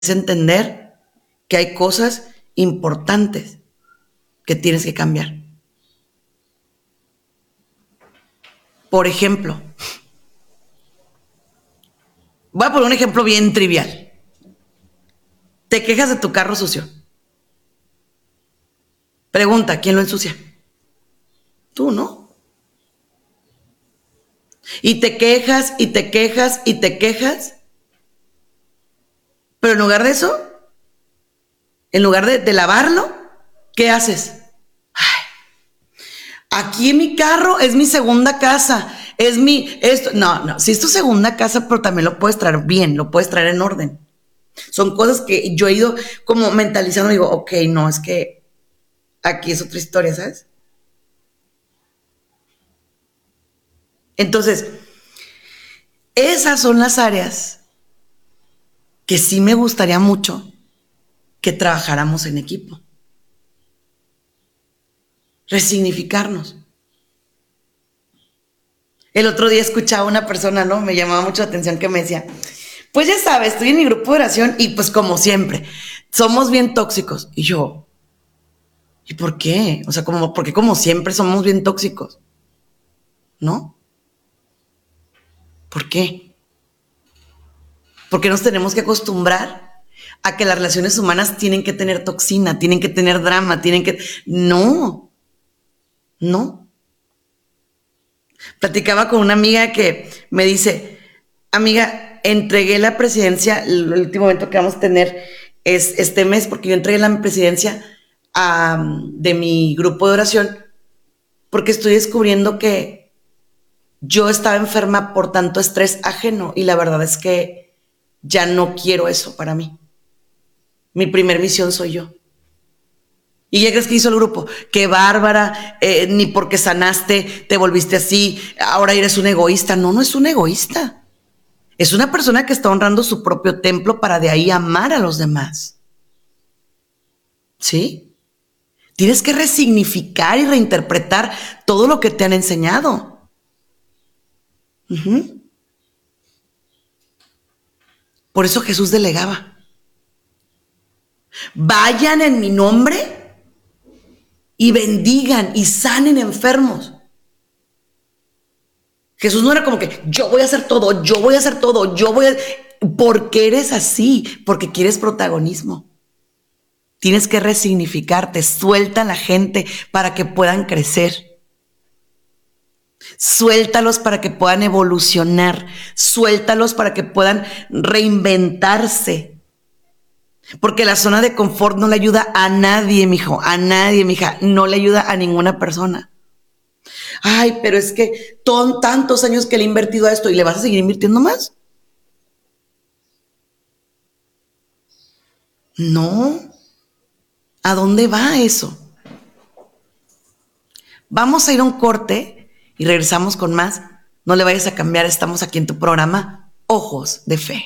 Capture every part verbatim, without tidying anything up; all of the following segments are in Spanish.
entender que hay cosas importantes que tienes que cambiar. Por ejemplo, voy a poner un ejemplo bien trivial. Te quejas de tu carro sucio. Pregunta, ¿quién lo ensucia? Tú, ¿no? Y te quejas, y te quejas, y te quejas. Pero en lugar de eso, en lugar de, de lavarlo, ¿qué haces? Ay, aquí en mi carro es mi segunda casa. Es mi, esto, no, no, si es tu segunda casa, pero también lo puedes traer bien, lo puedes traer en orden. Son cosas que yo he ido como mentalizando, digo, ok, no, es que aquí es otra historia, ¿sabes? Entonces, esas son las áreas que sí me gustaría mucho que trabajáramos en equipo. Resignificarnos. El otro día escuchaba a una persona, ¿no? Me llamaba mucho la atención que me decía, pues ya sabes, estoy en mi grupo de oración y pues como siempre, somos bien tóxicos. Y yo, ¿y por qué? O sea, como, porque como siempre somos bien tóxicos, ¿no? ¿Por qué? Porque nos tenemos que acostumbrar a que las relaciones humanas tienen que tener toxina, tienen que tener drama, tienen que... No, no. Platicaba con una amiga que me dice, amiga, entregué la presidencia, el último evento que vamos a tener es este mes, porque yo entregué la presidencia a, de mi grupo de oración, porque estoy descubriendo que yo estaba enferma por tanto estrés ajeno y la verdad es que ya no quiero eso para mí. Mi primer misión soy yo. ¿Y ya crees que hizo el grupo? ¡Qué bárbara! Eh, ni porque sanaste te volviste así, ahora eres un egoísta. No, no es un egoísta. Es una persona que está honrando su propio templo para de ahí amar a los demás. ¿Sí? Tienes que resignificar y reinterpretar todo lo que te han enseñado. Uh-huh. Por eso Jesús delegaba. Vayan en mi nombre y bendigan y sanen enfermos. Jesús no era como que yo voy a hacer todo, yo voy a hacer todo, yo voy a... Porque eres así, porque quieres protagonismo. Tienes que resignificarte, suelta a la gente para que puedan crecer. Suéltalos para que puedan evolucionar, suéltalos para que puedan reinventarse. Porque la zona de confort no le ayuda a nadie, mijo, a nadie, mija, no le ayuda a ninguna persona. Ay, pero es que son tantos años que le he invertido a esto y le vas a seguir invirtiendo más. No. ¿A dónde va eso? Vamos a ir a un corte y regresamos con más. No le vayas a cambiar, estamos aquí en tu programa Ojos de Fe.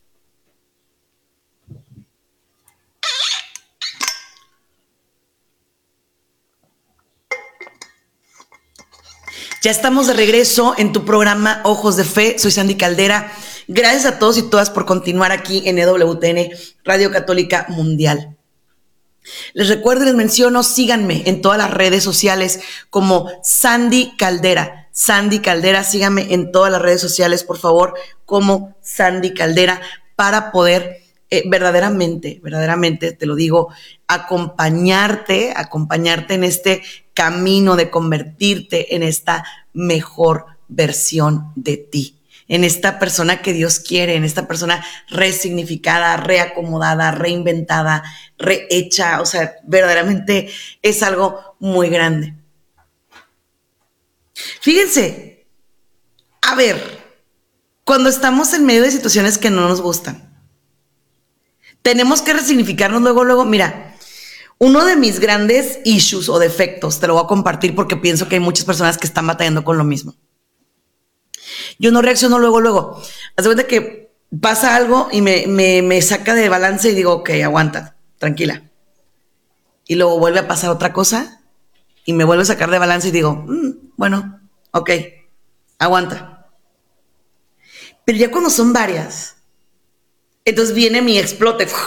Ya estamos de regreso en tu programa Ojos de Fe. Soy Sandy Caldera. Gracias a todos y todas por continuar aquí en E W T N, Radio Católica Mundial. Les recuerdo y les menciono, síganme en todas las redes sociales como Sandy Caldera. Sandy Caldera, síganme en todas las redes sociales, por favor, como Sandy Caldera, para poder eh, verdaderamente, verdaderamente, te lo digo, acompañarte, acompañarte en este camino de convertirte en esta mejor versión de ti. En esta persona que Dios quiere, en esta persona resignificada, reacomodada, reinventada, rehecha, o sea, verdaderamente es algo muy grande. Fíjense, a ver, cuando estamos en medio de situaciones que no nos gustan, tenemos que resignificarnos luego, luego, mira, uno de mis grandes issues o defectos, te lo voy a compartir porque pienso que hay muchas personas que están batallando con lo mismo. Yo no reacciono luego, luego. Haz de cuenta que pasa algo y me, me, me saca de balance y digo, ok, aguanta, tranquila. Y luego vuelve a pasar otra cosa y me vuelve a sacar de balance y digo, mm, bueno, ok, aguanta. Pero ya cuando son varias, Entonces viene mi explote,